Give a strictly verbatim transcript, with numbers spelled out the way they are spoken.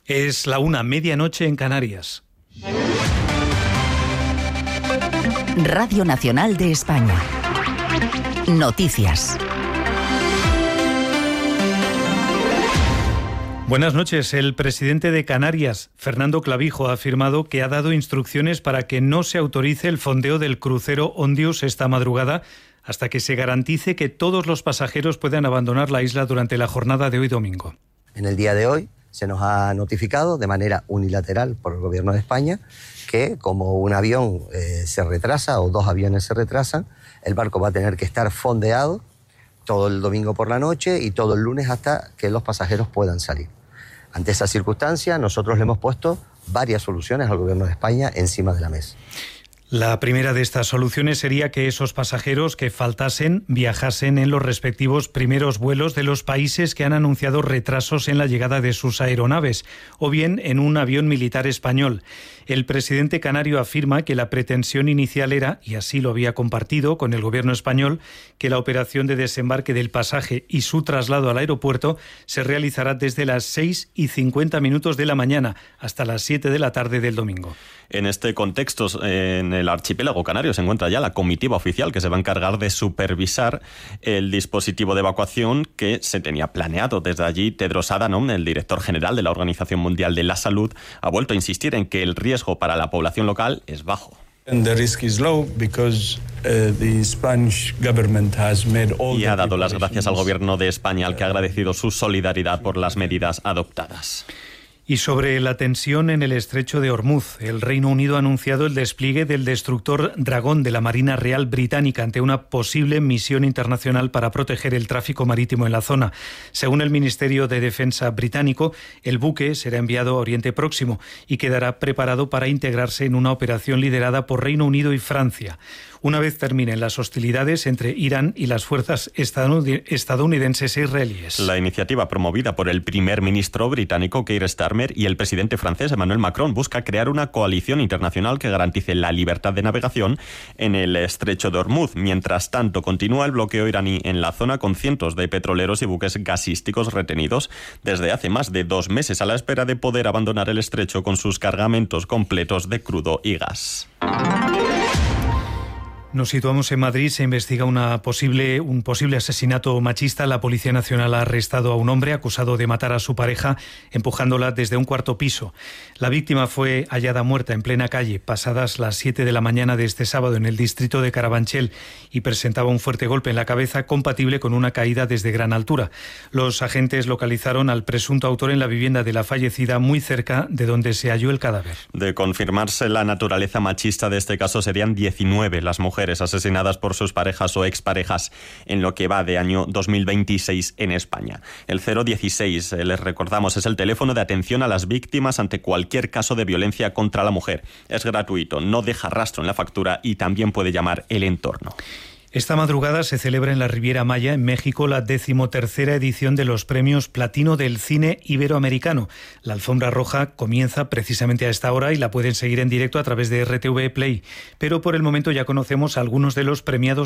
Es la una, medianoche en Canarias. Radio Nacional de España. Noticias. Buenas noches. El presidente de Canarias, Fernando Clavijo, ha afirmado que ha dado instrucciones para que no se autorice el fondeo del crucero Ondius esta madrugada hasta que se garantice que todos los pasajeros puedan abandonar la isla durante la jornada de hoy domingo. En el día de hoy se nos ha notificado de manera unilateral por el Gobierno de España que como un avión eh, se retrasa o dos aviones se retrasan, el barco va a tener que estar fondeado todo el domingo por la noche y todo el lunes hasta que los pasajeros puedan salir. Ante esa circunstancia, nosotros le hemos puesto varias soluciones al Gobierno de España encima de la mesa. La primera de estas soluciones sería que esos pasajeros que faltasen viajasen en los respectivos primeros vuelos de los países que han anunciado retrasos en la llegada de sus aeronaves, o bien en un avión militar español. El presidente canario afirma que la pretensión inicial era, y así lo había compartido con el gobierno español, que la operación de desembarque del pasaje y su traslado al aeropuerto se realizará desde las seis y cincuenta minutos de la mañana hasta las siete de la tarde del domingo. En este contexto, en el archipiélago canario se encuentra ya la comitiva oficial que se va a encargar de supervisar el dispositivo de evacuación que se tenía planeado. Desde allí, Tedros Adhanom, el director general de la Organización Mundial de la Salud, ha vuelto a insistir en que el riesgo para la población local es bajo. Y ha dado las gracias al gobierno de España, al que ha agradecido su solidaridad por las medidas adoptadas. Y sobre la tensión en el estrecho de Hormuz, el Reino Unido ha anunciado el despliegue del destructor Dragón de la Marina Real Británica ante una posible misión internacional para proteger el tráfico marítimo en la zona. Según el Ministerio de Defensa británico, el buque será enviado a Oriente Próximo y quedará preparado para integrarse en una operación liderada por Reino Unido y Francia. Una vez terminen las hostilidades entre Irán y las fuerzas estadounidenses e israelíes. La iniciativa promovida por el primer ministro británico Keir Starmer y el presidente francés Emmanuel Macron busca crear una coalición internacional que garantice la libertad de navegación en el estrecho de Hormuz. Mientras tanto, continúa el bloqueo iraní en la zona con cientos de petroleros y buques gasísticos retenidos desde hace más de dos meses a la espera de poder abandonar el estrecho con sus cargamentos completos de crudo y gas. Nos situamos en Madrid. Se investiga una posible, un posible asesinato machista. La Policía Nacional ha arrestado a un hombre acusado de matar a su pareja empujándola desde un cuarto piso. La víctima fue hallada muerta en plena calle pasadas las siete de la mañana de este sábado en el distrito de Carabanchel y presentaba un fuerte golpe en la cabeza compatible con una caída desde gran altura. Los agentes localizaron al presunto autor en la vivienda de la fallecida muy cerca de donde se halló el cadáver. De confirmarse la naturaleza machista de este caso, serían diecinueve las mujeres asesinadas por sus parejas o exparejas en lo que va de año dos mil veintiséis en España. El cero dieciséis, les recordamos, es el teléfono de atención a las víctimas ante cualquier caso de violencia contra la mujer. Es gratuito, no deja rastro en la factura y también puede llamar el entorno. Esta madrugada se celebra en la Riviera Maya, en México, la decimotercera edición de los premios Platino del Cine Iberoamericano. La alfombra roja comienza precisamente a esta hora y la pueden seguir en directo a través de R T V Play. Pero por el momento ya conocemos a algunos de los premiados